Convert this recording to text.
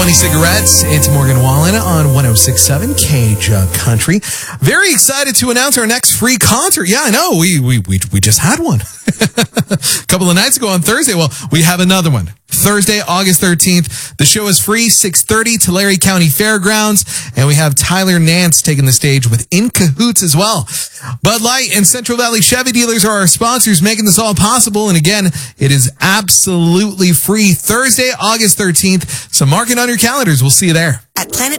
County Cigarettes. It's Morgan Wallen on 106.7 Cajun Country. Very excited to announce our next free concert. Yeah, I know. We just had one a couple of nights ago on Thursday. Well, we have another one. Thursday, August 13th. The show is free, 6:30, Tulare County Fairgrounds. And we have Tyler Nance taking the stage with In Cahoots as well. Bud Light and Central Valley Chevy dealers are our sponsors, making this all possible. And again, it is absolutely free. Thursday, August 13th. So mark it on your calendars. We'll see you there. At Planet